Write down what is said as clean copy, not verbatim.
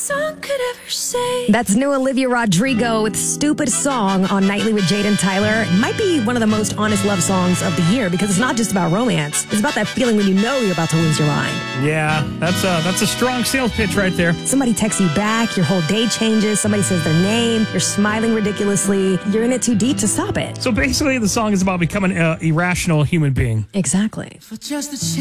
Song could ever say. That's new Olivia Rodrigo with Stupid Song on Nightly with Jade and Tyler. It might be one of the most honest love songs of the year because it's not just about romance. It's about that feeling when you know you're about to lose your mind. Yeah, that's a strong sales pitch right there. Somebody texts you back, your whole day changes, somebody says their name, you're smiling ridiculously, you're in it too deep to stop it. So basically the song is about becoming an irrational human being. Exactly. For just a chance.